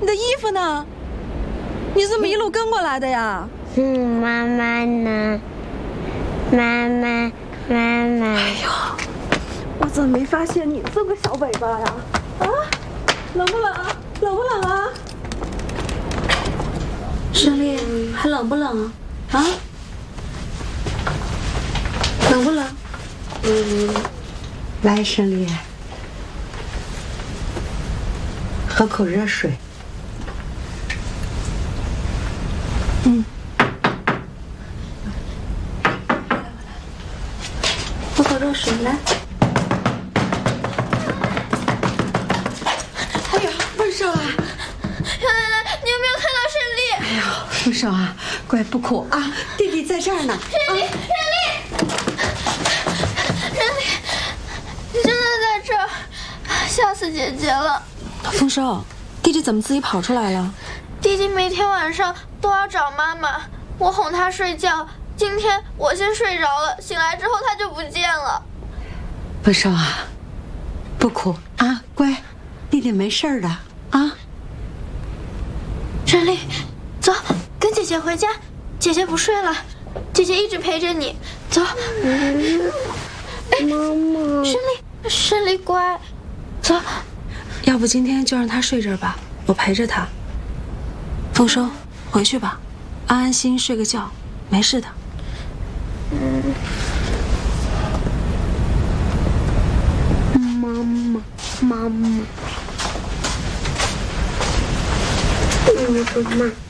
的衣服呢？你怎么一路跟过来的呀？ 妈妈呢？妈妈。 哎呦，我怎么没发现你这个小尾巴呀？啊，冷不冷？冷不冷啊？胜利，还冷不冷啊？啊？冷不冷？ 来，胜利，喝口热水。 喝口热水来。 哎呀，凤少啊！ 杨奶奶，你有没有看到胜利？ 哎呀，凤少啊，乖，不哭啊，弟弟在这儿呢。 胜利，你真的在这儿，吓死姐姐了。 丰收，弟弟怎么自己跑出来了？ 弟弟每天晚上都要找妈妈，我哄他睡觉。今天我先睡着了，醒来之后他就不见了。 凤少啊，不哭啊，乖，弟弟没事的啊。 胜利，走，跟姐姐回家。姐姐不睡了，姐姐一直陪着你。走。 妈妈。 胜利乖，走。 要不今天就让他睡这儿吧，我陪着他。丰收，回去吧，安安心睡个觉，没事的。 妈妈。